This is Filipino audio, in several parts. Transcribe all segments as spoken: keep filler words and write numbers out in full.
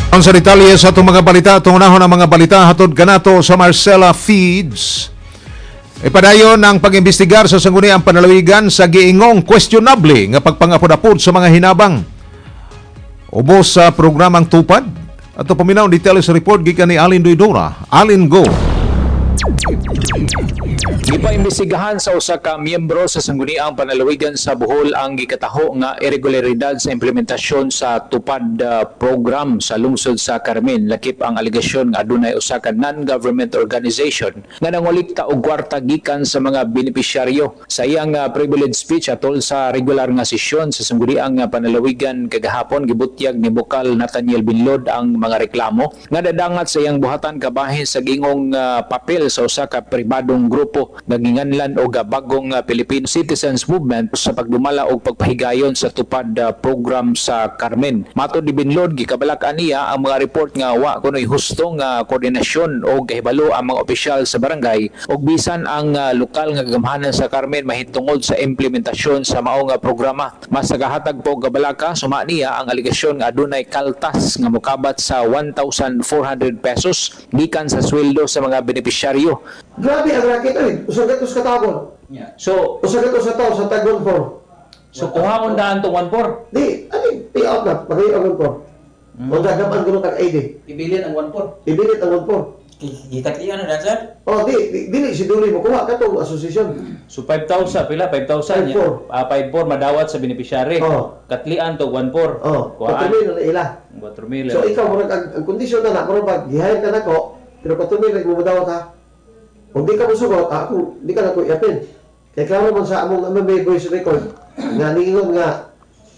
Ang sa detalye sa itong mga balita, tunahon ang mga balita hatod kanato sa Marcela Feeds. Ipadayon ang pag-imbestigar sa sangguniang panalawigan sa giingong questionable nga pagpangapod-apod sa mga hinabang. Ubos sa programang Tupad. Ato paminaw details sa report gikan ni Alin Doidora. Alin, go! Gipaimbestigahan sa usa ka miyembro sa sangguniang panalawigan sa Bohol ang gikataho nga irregularidad sa implementasyon sa tupad uh, program sa lungsod sa Carmen. Lakip ang aligasyon nga adunay usa ka non-government organization nga nangolikta og kwarta gikan sa mga benepisyaryo. Sa iyang uh, privilege speech atol sa regular nga sesyon sa sangguniang uh, panalawigan kagahapon, gibutyag ni Bokal Nathaniel Binlod ang mga reklamo nga dadangat sa iyang buhatan kabahin sa gingong uh, papel sa usa ka pribadong grupo naginganlan og bagong uh, Philippine Citizens Movement sa pagdumala og pagpahigayon sa tupad uh, program sa Carmen. Matod ni Binlod, gikabalak-an niya ang mga report nga wa kunoy hustong uh, koordinasyon o kahibalo ang mga opisyal sa barangay og bisan ang uh, lokal nga gamhanan sa Carmen mahitungod sa implementasyon sa mao nga programa. Mas nagahatag po kabalaka suma niya ang aligasyon nga adunay kaltas nga mokabat sa one thousand four hundred pesos gikan sa sweldo sa mga benepisyaryo. Grabe ang racket ay, usagat us katagon. Yeah. So, Usagat us sa tao sa tagon for. so kuha mo daan to one four. Di, ani, pay out na, pagay ang one for. Kung gagaman ko kag I D. Ibilin ang one four. Ibilit ang one for. Gitaklian na sir? Oh, di, di, dili si Duli mo kuha ka to asosasyon. So five thousand pila five thousand five four. uh, five four madawat sa beneficiary. Oh. Katlian to one four. Oh, Kuhaan. patuloy na ila. four mil. So ikaw murag ang, ang kondisyon na na murag pag gihayon ka nako, pero patuloy na mo daw ta. Kung di ka musugot, ako di ka na ko iapin. Kaya klaro man sa among M M A voice record nga niingon nga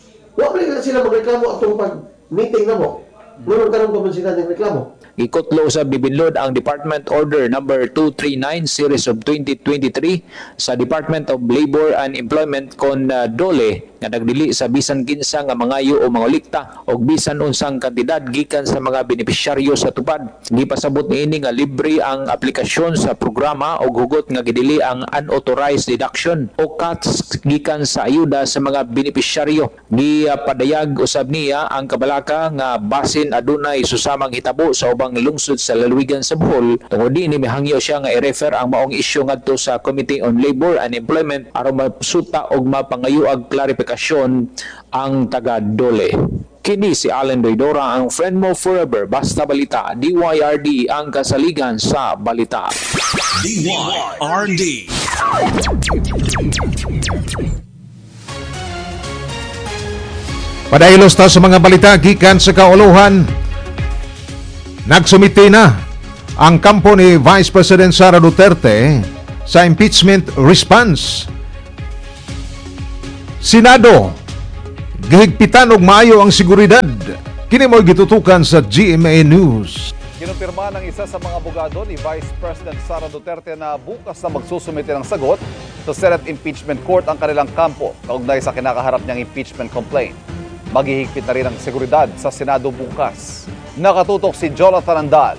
wa pa rin sila magreklamo atong pag meeting na mo. Meron karon pa man sila ng reklamo. Gikutlo sa Bibinlod ang Department Order number two thirty-nine series of twenty twenty-three sa Department of Labor and Employment kon uh, Dole nga nagdili sa bisan kinsa nga mangayo o mangolikta og bisan unsang kantidad gikan sa mga benepisyaryo sa tupad. Gipasabot niini nga libre ang aplikasyon sa programa og hugot nga gidili ang unauthorized deduction o cuts gikan sa ayuda sa mga benepisyaryo. Gipadayag usab niya ang kabalaka nga basin adunay susamang hitabo sa ubang lungsod sa lalawigan sa Bohol, tungod din ni mihangyo siya nga i-refer ang maong isyu ngadto sa Committee on Labor and Employment aron masuta og mapangayo ag klarifikasyon ang taga Dole. Kini si Allen Doidora, ang friend mo forever, basta balita. D Y R D ang kasaligan sa balita. D Y R D. Padailos ta sa mga balita gikan sa kauluhan. Nagsumiti na ang kampo ni Vice President Sara Duterte sa impeachment response. Senado, gihigpitan og maayo ang seguridad. Kini mo gitutukan sa G M A News. Kinumpirma ng isa sa mga abogado ni Vice President Sara Duterte na bukas na magsusumite ng sagot sa Senate Impeachment Court ang kanilang kampo kaugnay sa kinakaharap niyang impeachment complaint. Maghihigpit na rin ang seguridad sa Senado bukas. Nakatutok si Jonathan Andal.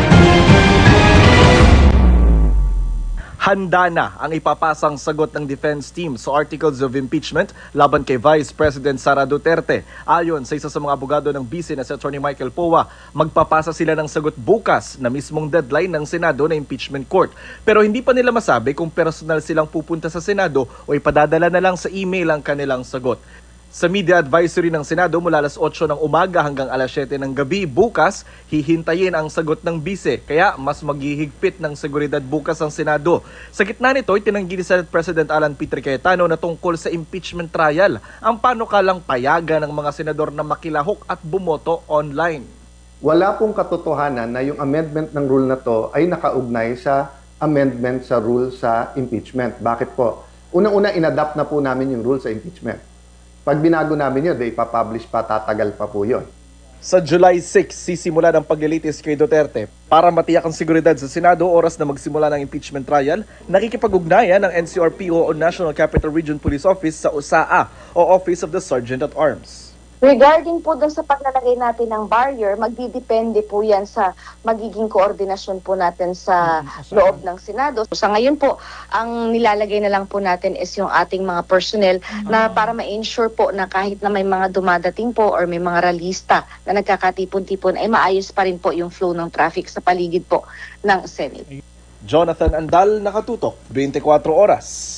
Handa na ang ipapasang sagot ng defense team sa articles of impeachment laban kay Vice President Sara Duterte. Ayon sa isa sa mga abogado ng B C na si Attorney Michael Powa, magpapasa sila ng sagot bukas na mismong deadline ng Senado na impeachment court. Pero hindi pa nila masabi kung personal silang pupunta sa Senado o ipadadala na lang sa email ang kanilang sagot. Sa media advisory ng Senado mula alas otso ng umaga hanggang alas siyete ng gabi bukas, hihintayin ang sagot ng bise. Kaya mas maghihigpit ng seguridad bukas ang Senado. Sa gitna nito, itinanggi ni Senate President Alan Peter Cayetano na tungkol sa impeachment trial ang panukalang payagan ng mga senador na makilahok at bumoto online. Wala pong katotohanan na yung amendment ng rule na to ay nakaugnay sa amendment sa rule sa impeachment. Bakit po? Unang-una, inadapt na po namin yung rule sa impeachment. Pag binago namin yun, di ipapublish pa, tatagal pa po yun. Sa July six, sisimula ng paglilitis kay Duterte. Para matiyak ang seguridad sa Senado, oras na magsimula ng impeachment trial, nakikipag-ugnayan ng N C R P O o National Capital Region Police Office sa O S A A o Office of the Sergeant at Arms. Regarding po dun sa paglalagay natin ng barrier, magdidepende po yan sa magiging koordinasyon po natin sa loob ng Senado. Sa ngayon po, ang nilalagay na lang po natin is yung ating mga personnel na para ma-ensure po na kahit na may mga dumadating po or may mga ralista na nagkakatipon-tipon ay maayos pa rin po yung flow ng traffic sa paligid po ng Senate. Jonathan Andal, nakatutok, twenty-four oras.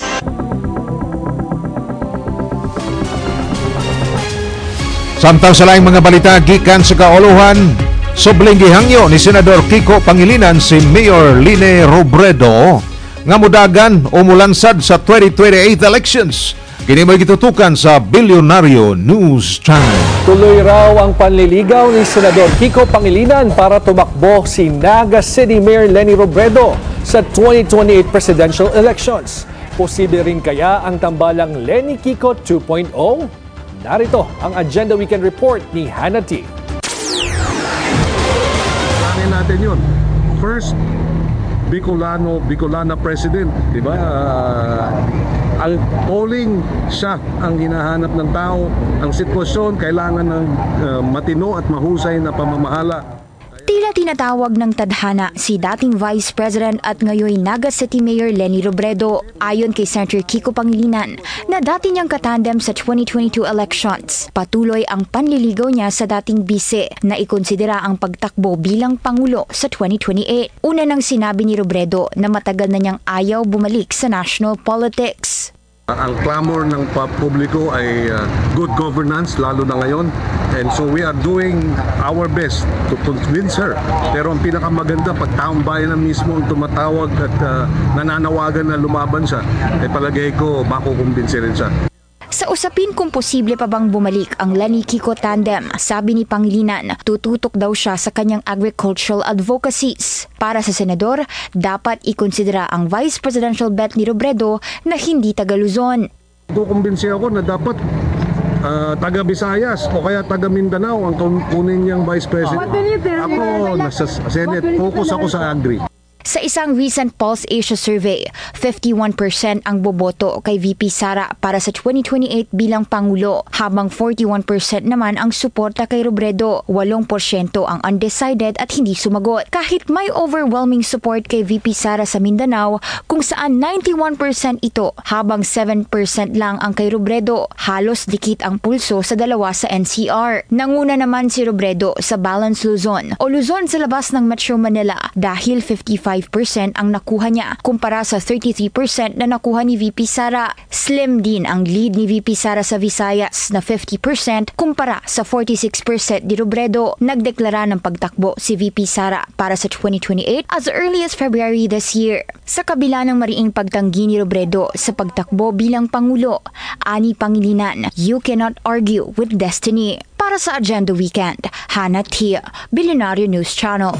Samtang sa laing mga balita gikan sa kauluhan, subling gihangyo ni Senador Kiko Pangilinan si Mayor Lene Robredo nga mudagan o mulansad sa twenty twenty-eight elections. Kini may gitutukan sa Bilyonaryo News Channel. Tuloy raw ang panliligaw ni Senador Kiko Pangilinan para tumakbo si Naga City Mayor Lene Robredo sa twenty twenty-eight presidential elections. Posible rin kaya ang tambalang Lene Kiko two point oh? Narito ang Agenda Weekend Report ni Hannah T. Planin natin yun. First, Bicolano, Bicolana President, di ba? Uh, ang polling, siya ang hinahanap ng tao. Ang sitwasyon, kailangan ng uh, matino at mahusay na pamamahala. Tila tinatawag ng tadhana si dating Vice President at ngayon Naga City Mayor Lene Robredo ayon kay Senator Kiko Pangilinan na dati niyang katandem sa twenty twenty-two elections. Patuloy ang panliligaw niya sa dating bise na ikonsidera ang pagtakbo bilang Pangulo sa twenty twenty-eight. Una nang sinabi ni Robredo na matagal na niyang ayaw bumalik sa national politics. Ang clamor ng publiko ay uh, good governance, lalo na ngayon. And so we are doing our best to convince her. Pero ang pinakamaganda, pag taong bayan na mismo ang tumatawag at uh, nananawagan na lumaban siya, ay palagay ko makukumbinsi rin siya. Sa usapin kung posible pa bang bumalik ang Lene Kiko tandem, sabi ni Pangilinan, tututok daw siya sa kanyang agricultural advocacies. Para sa senador, dapat ikonsidera ang vice presidential bet ni Robredo na hindi taga Luzon. Kukumbinsi ako na dapat uh, taga Visayas o kaya taga Mindanao ang kunin niyang vice president. Ako nasa Senate, focus ako sa agri. Sa isang recent Pulse Asia survey, fifty-one percent ang boboto kay V P Sara para sa twenty twenty-eight bilang Pangulo, habang forty-one percent naman ang suporta kay Robredo, eight percent ang undecided at hindi sumagot. Kahit may overwhelming support kay V P Sara sa Mindanao, kung saan ninety-one percent ito, habang seven percent lang ang kay Robredo, halos dikit ang pulso sa dalawa sa N C R. Nanguna naman si Robredo sa Balance Luzon o Luzon sa labas ng Metro Manila dahil fifty-five percent ang nakuha niya kumpara sa thirty-three percent na nakuha ni V P Sara. Slim din ang lead ni V P Sara sa Visayas na fifty percent kumpara sa forty-six percent ni Robredo. Nagdeklara ng pagtakbo si V P Sara para sa twenty twenty-eight as early as February this year. Sa kabila ng mariing pagtanggi ni Robredo sa pagtakbo bilang Pangulo, ani Pangilinan, you cannot argue with destiny. Para sa Agenda Weekend, Hannah T, Bilyonaryo News Channel.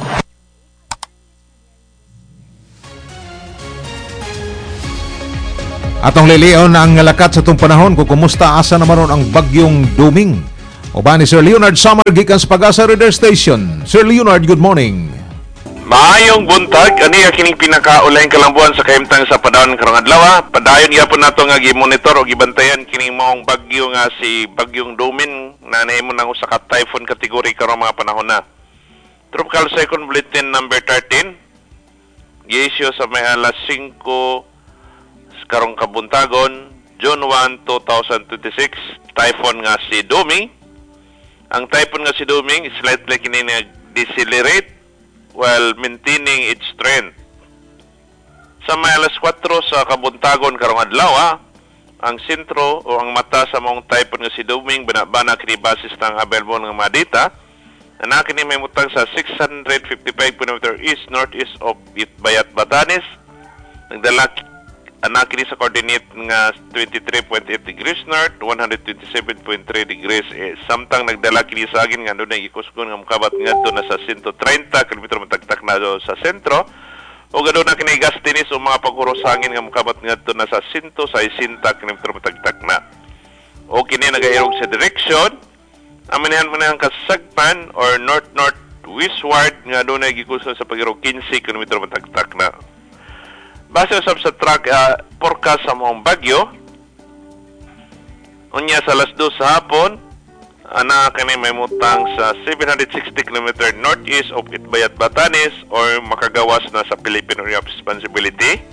Atong lilion ang lakat sa itong panahon kung kumusta asa naman ron ang bagyong Duming. O ba ni Sir Leonard Samar gikan sa Pag-asa Radar Station. Sir Leonard, good morning. Maayong buntag, ani kining pinakaulaing kalambuan sa kahimtang sa padawon karong adlaw. Padayon gyapon nato nga gi-monitor o gibantayan kining maong bagyo nga si bagyong Duming na nahimo nang usa ka typhoon category karong mga panahon na. Tropical Cyclone Bulletin number thirteen gi-issue sa may alas singko karong kabuntagon, June first, twenty twenty-six, typhoon nga si Duming. Ang typhoon nga si Duming is slightly kini decelerate while maintaining its strength. Sa may alas four sa kabuntagon karong adlaw, ang sentro o ang mata sa mong typhoon nga si Duming banabana kini basis ng available nga mga data. Na kini may mutang sa six hundred fifty-five kilometers east northeast of Bayat Batanes. Nagdala anak kini sa coordinate nga twenty-three point eight degrees north, one hundred twenty-seven point three degrees eh, samtang nagdala kini sa agin nga dunay ikusgon nga mokabat ngadto na sa one hundred thirty kilometers matagtak na do sa sentro o gado na kini gastinis o mga paghuros hangin nga mokabat ngadto na sa one hundred sixty kilometers matagtak na. O kini nagairog sa direction amanihan man ang kasagpan or north north westward nga dunay gikusgon sa pagirog fifteen kilometers matagtak na. Base usab sa track uh, forecast sa mong bagyo, unya sa alas dos sa hapon, ana kani may mutang sa seven hundred sixty kilometers northeast of Itbayat, Batanes or makagawas na sa Philippine Area of Responsibility.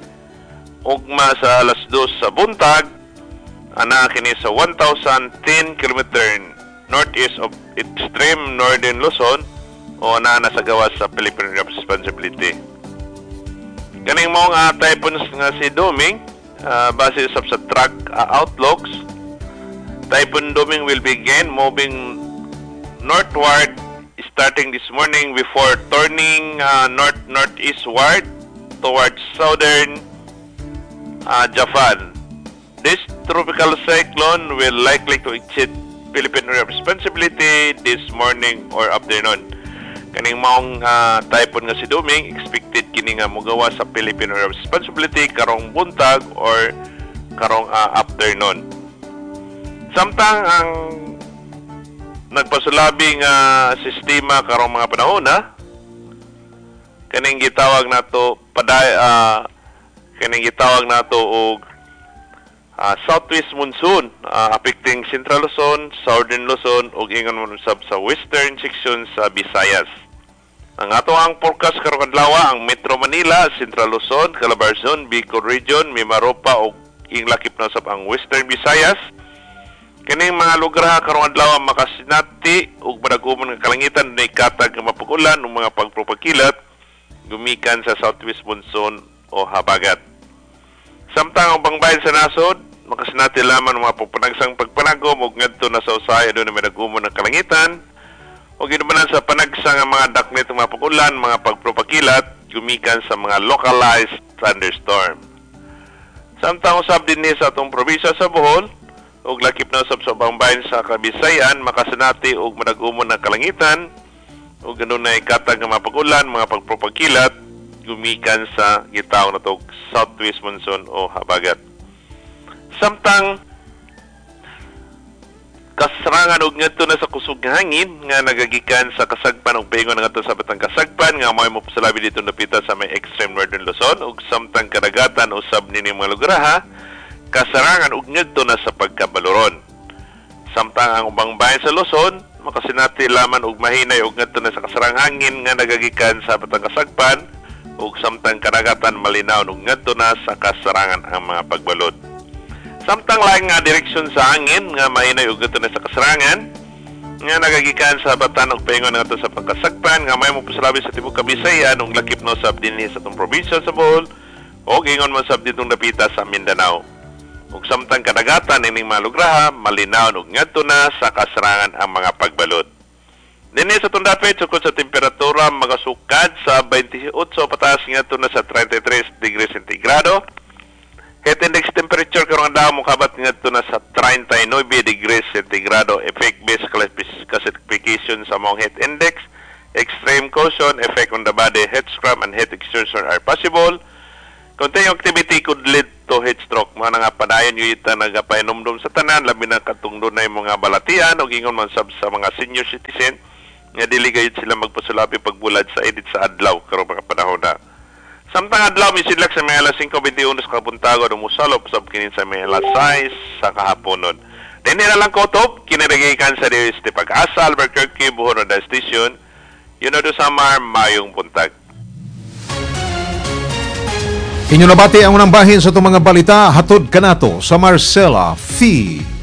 Ugma sa alas dos sa buntag, ana kini sa one thousand ten kilometers northeast of extreme northern Luzon o ana na sa gawas sa Philippine Area of Responsibility. Kaning mong uh, typhoons nga si Doming, uh, base sa, sa track uh, outlooks, Typhoon Doming will begin moving northward starting this morning before turning uh, north-northeastward towards southern uh, Japan. This tropical cyclone will likely to exceed Philippine Area of Responsibility this morning or afternoon. Kaning maong uh, typhoon nga si Doming, expected kini nga mogawa sa Philippine Area of Responsibility karong buntag or karong uh, afternoon. Samtang ang nagpasulabing uh, sistema karong mga panahon na kaning gitawag nato paday uh, kaning gitawag nato og uh, southwest monsoon uh, affecting Central Luzon, Southern Luzon ug ingon mo sab sa western section sa Visayas. Ang ato ang forecast karong adlaw ang Metro Manila, Central Luzon, Calabarzon, Bicol Region, Mimaropa ug inglakip na sab ang Western Visayas. Kining mga lugar karong adlaw makasinati ug madagumon nga kalangitan na ikatag nga mapag-ulan ug mga pagpropagkilat gumikan sa southwest monsoon o habagat. Samtang ang bangbayan sa nasod makasinati lamang ng mga pagpanagsang pagpanagom ug ngadto na sa usaya do na madagumon ng kalangitan ug ginubanan sa panagsang nga mga daknet nga mapag-ulan, mga pagpropagkilat gumikan sa mga localized thunderstorm. Samtang usab dinhi sa atong probinsya sa Bohol ug lakip na usab sa bangbayan sa Kabisayan makasinati ug madagumon ng kalangitan ug ganoon na ikatag nga mapag-ulan, mga pagpropagkilat gumikan sa gitawag na tog southwest monsoon o habagat. Samtang kasrangan og ngadto na sa kusog nga hangin nga nagagikan sa kasagpan ug paingon ngadto sa batang kasagpan nga mo'y mopasalabi dito napita sa may extreme northern Luzon ug samtang kadagatan usab nini mga lugar ha kasarangan ug ngadto na sa pagkabaluron. Samtang ang ubang bayan sa Luzon makasinati laman og mahinay ug ngadto na sa kasarang hangin nga nagagikan sa batang kasagpan ug samtang kadagatan malinaw ug ngadto na sa kasarangan ang mga pagbalod. Samtang laing nga direksyon sa hangin nga mahinay ug ngadto na sa kasarangan nga nagagikan sa batan ug paingon ngadto sa pagkasagpan nga may mopasalabi sa tibuok Kabisayan ug lakip no sab dinhi sa atong probinsya sa Bohol ug ingon man sab ditong dapita sa Mindanao. Ug samtang kadagatan ining mga lugar malinaw ug ngadto na sa kasarangan ang mga pagbalod. Dinhi sa atong dapit sukod sa temperatura magasukad sa twenty-eight pataas ngadto na sa thirty-three degrees centigrado. Heat index temperature karong adlaw mokabat ngadto na sa thirty-nine degrees centigrado. Effect based classification sa mong heat index, extreme caution, effect on the body, heat cramp and heat exertion are possible. Continuing activity could lead to heat stroke. Mga nga padayon yung ita nagapainomdom sa tanan, labi na katungdo na yung mga balatian o gingon man sab sa mga senior citizen nga dili gayud sila magpasulapi pagbulad sa edit sa adlaw karong mga panahon na. Samtang adlaw misidlak sa mga alas five twenty-one sa kabuntago o musalop sab kinin sa mga alas six sa kahaponon. Dini na lang kotob, kiniragikan sa D S T Pag-asa, Albuquerque, Bohol Roda Station. Yun na do sa Mar, mayong buntag. Inyo nabati ang unang bahin sa itong mga balita hatod kanato sa Marcela Feeds.